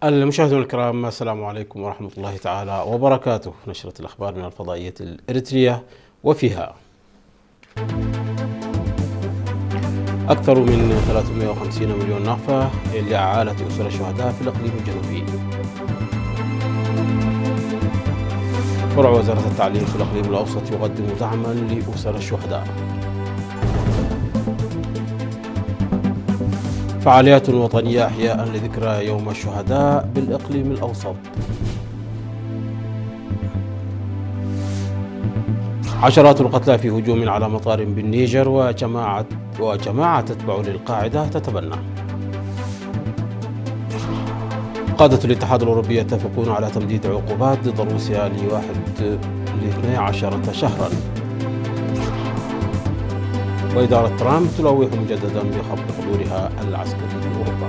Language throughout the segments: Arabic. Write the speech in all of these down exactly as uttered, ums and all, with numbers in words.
المشاهدون الكرام، السلام عليكم ورحمة الله تعالى وبركاته. نشرة الأخبار من الفضائية الإريترية، وفيها أكثر من ثلاثمائة وخمسين مليون نقفة لإعالة أسر الشهداء في الإقليم الجنوبي. فرع وزارة التعليم في الإقليم الأوسط يقدم دعما لأسر الشهداء. فعاليات وطنية إحياء لذكرى يوم الشهداء بالإقليم الأوسط. عشرات القتلى في هجوم على مطار بالنيجر، وجماعة وجماعة تتبع للقاعدة تتبنى. قادة الاتحاد الأوروبي يتفقون على تمديد عقوبات ضد روسيا لواحد لاثني عشر شهرا. وإدارة ترامب تلوح مجددا بخفض حضورها العسكري في أوروبا.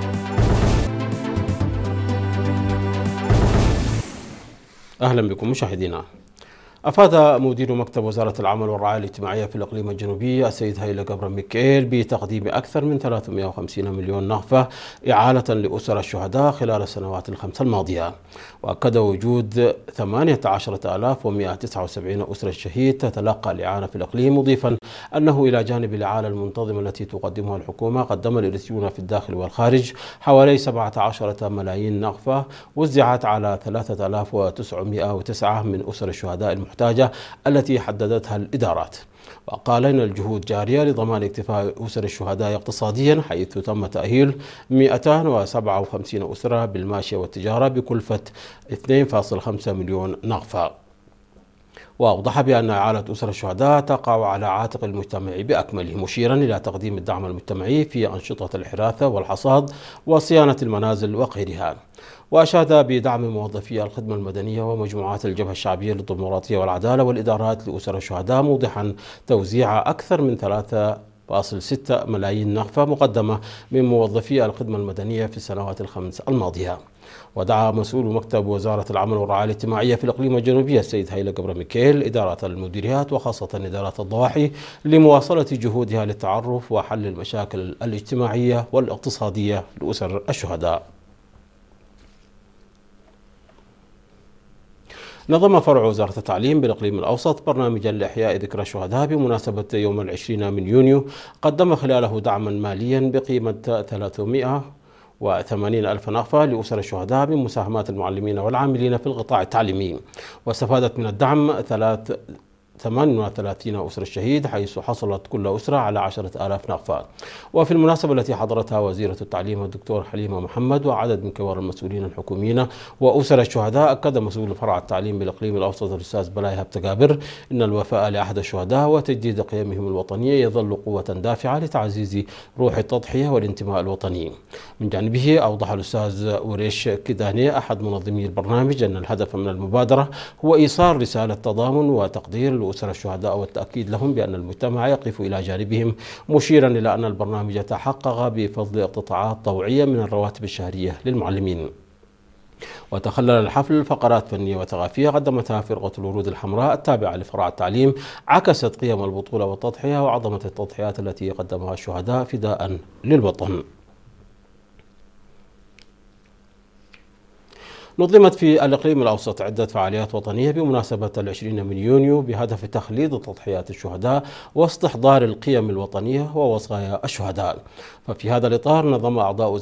أهلا بكم مشاهدينا. أفاد مدير مكتب وزارة العمل والرعاية الاجتماعية في الإقليم الجنوبي السيد هيلا جبر ميكيل بتقديم أكثر من ثلاثمائة وخمسين مليون نقفة إعالة لأسر الشهداء خلال السنوات الخمس الماضية. وأكد وجود ثمانية عشر آلاف ومئة وتسعة وسبعين أسرة شهيد تتلقى الإعانة في الإقليم، مضيفا أنه إلى جانب الإعانة المنتظمة التي تقدمها الحكومة، قدم الإريتريون في الداخل والخارج حوالي سبعة عشر ملايين نقفة وزعت على ثلاثة آلاف وتسعمائة وتسعة من أسر الشهداء المحتاجة التي حددتها الإدارات. وقال إن الجهود جارية لضمان اكتفاء أسر الشهداء اقتصاديا، حيث تم تأهيل مئتين وسبعة وخمسين أسرة بالماشية والتجارة بكلفة اثنين فاصلة خمسة مليون نقفة. وأوضح بأن إعالة أسر الشهداء تقع على عاتق المجتمع بأكمله، مشيرا إلى تقديم الدعم المجتمعي في أنشطة الحراثة والحصاد وصيانة المنازل وغيرها. وأشاد بدعم موظفي الخدمة المدنية ومجموعات الجبهة الشعبية للديمقراطية والعدالة والإدارات لأسر الشهداء، موضحا توزيع أكثر من ثلاثة فاصلة ستة ملايين نقفة مقدمة من موظفي الخدمة المدنية في السنوات الخمس الماضية. ودعا مسؤول مكتب وزارة العمل والرعاية الاجتماعية في الإقليم الجنوبي السيد هيلا جبر ميكيل إدارة المديريات وخاصة إدارة الضواحي لمواصلة جهودها للتعرف وحل المشاكل الاجتماعية والاقتصادية لأسر الشهداء. نظم فرع وزارة التعليم بالإقليم الأوسط برنامجا لإحياء ذكرى الشهداء بمناسبة يوم العشرين من يونيو، قدم خلاله دعما ماليا بقيمة ثلاثمائة وثمانين ألف نقفة لأسر الشهداء من مساهمات المعلمين والعاملين في القطاع التعليمي. واستفادت من الدعم ثلاث ثمانية وثلاثين أسرة الشهيد، حيث حصلت كل أسرة على عشرة آلاف نقفة. وفي المناسبة التي حضرتها وزيرة التعليم الدكتور حليمة محمد وعدد من كبار المسؤولين الحكوميين وأسر الشهداء، أكد مسؤول فرع التعليم بالإقليم الأوسط الأستاذ بلاي هبتجابر إن الوفاء لأحد الشهداء وتجديد قيمهم الوطنية يظل قوة دافعة لتعزيز روح التضحية والانتماء الوطني. من جانبه أوضح الأستاذ وريش كداني أحد منظمي البرنامج أن الهدف من المبادرة هو إيصال رسالة تضامن وتقدير أسر الشهداء والتأكيد لهم بأن المجتمع يقف إلى جانبهم، مشيرا إلى أن البرنامج تحقق بفضل اقتطاعات طوعية من الرواتب الشهرية للمعلمين. وتخلل الحفل فقرات فنية وثقافية قدمتها فرقة الورود الحمراء التابعة لفرع التعليم، عكست قيم البطولة والتضحية وعظمة التضحيات التي قدمها الشهداء فداء للوطن. نظمت في الإقليم الأوسط عدة فعاليات وطنية بمناسبة العشرين من يونيو بهدف تخليد تضحيات الشهداء واستحضار القيم الوطنية ووصايا الشهداء. ففي هذا الإطار نظم أعضاء